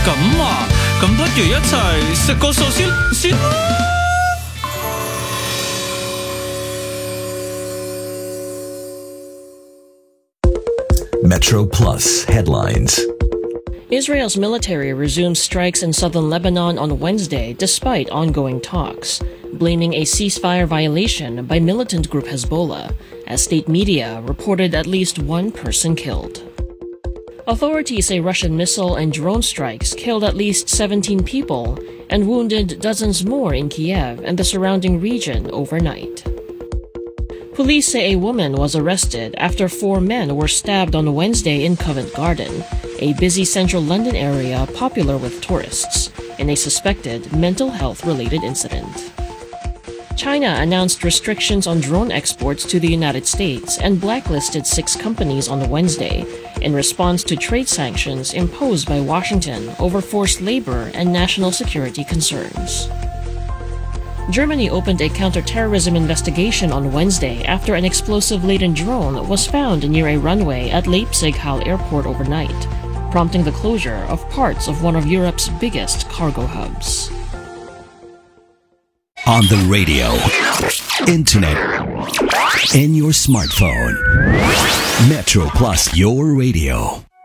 咁啊，咁不如一齊食個壽司先啦。 Metro Plus headlines. Israel's military resumes strikes in southern Lebanon on Wednesday despite ongoing talks, blaming a ceasefire violation by militant group Hezbollah, as state media reported at least one person killed. Authorities say Russian missile and drone strikes killed at least 17 people and wounded dozens more in Kiev and the surrounding region overnight. Police say a woman was arrested after 4 men were stabbed on Wednesday in Covent Garden, a busy central London area popular with tourists, in a suspected mental health-related incident. China announced restrictions on drone exports to the United States and blacklisted 6 companies on Wednesday in response to trade sanctions imposed by Washington over forced labor and national security concerns. Germany opened a counterterrorism investigation on Wednesday after an explosive-laden drone was found near a runway at Leipzig-Halle Airport overnight, prompting the closure of parts of one of Europe's biggest cargo hubs. On the radio, internet, in your smartphone. Metro Plus, your radio.